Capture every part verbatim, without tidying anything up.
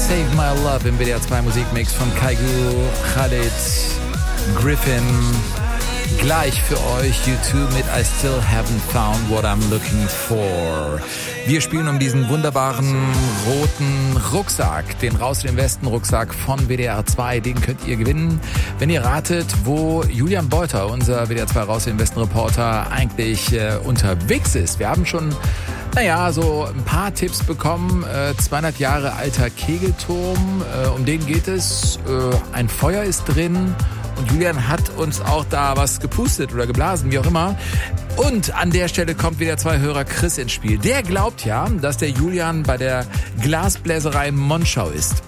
Save My Love im W D R zwei Musikmix von Kaigu, Khalid, Griffin. Gleich für euch U zwei mit I Still Haven't Found What I'm Looking For. Wir spielen um diesen wunderbaren roten Rucksack, den Raus in den Westen Rucksack von W D R zwei. Den könnt ihr gewinnen, wenn ihr ratet, wo Julian Beuter, unser W D R zwei Raus in den Westen Reporter, eigentlich äh, unterwegs ist. Wir haben schon, naja, so ein paar Tipps bekommen. Äh, zweihundert Jahre alter Kegelturm, äh, um den geht es. Äh, ein Feuer ist drin. Und Julian hat uns auch da was gepustet oder geblasen, wie auch immer. Und an der Stelle kommt wieder zwei Hörer Chris ins Spiel. Der glaubt ja, dass der Julian bei der Glasbläserei in Monschau ist.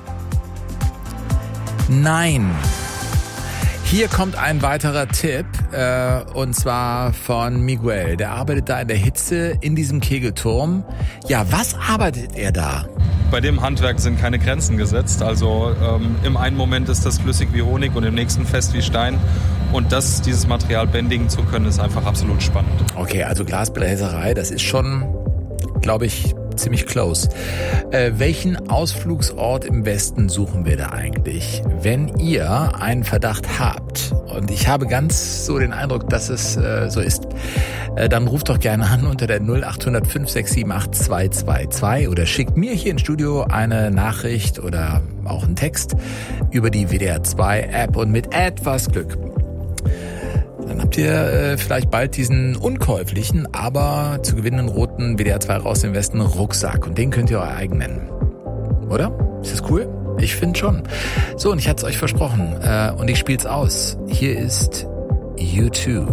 Nein. Hier kommt ein weiterer Tipp, äh, und zwar von Miguel. Der arbeitet da in der Hitze in diesem Kegelturm. Ja, was arbeitet er da? Bei dem Handwerk sind keine Grenzen gesetzt. Also ähm, im einen Moment ist das flüssig wie Honig und im nächsten fest wie Stein. Und das, dieses Material bändigen zu können, ist einfach absolut spannend. Okay, also Glasbläserei, das ist schon, glaube ich, ziemlich close. Äh, welchen Ausflugsort im Westen suchen wir da eigentlich? Wenn ihr einen Verdacht habt, und ich habe ganz so den Eindruck, dass es äh, so ist, äh, dann ruft doch gerne an unter der null acht null null fünf sechs sieben acht zwei zwei zwei oder schickt mir hier ins Studio eine Nachricht oder auch einen Text über die W D R zwei App und mit etwas Glück dann habt ihr äh, vielleicht bald diesen unkäuflichen, aber zu gewinnenden roten W D R zwei Raus im Westen Rucksack. Und den könnt ihr euer eigen nennen. Oder? Ist das cool? Ich finde schon. So, und ich hatte es euch versprochen. Äh, und ich spiel's aus. Hier ist U zwei.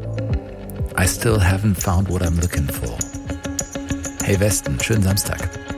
I still haven't found what I'm looking for. Hey Westen, schönen Samstag.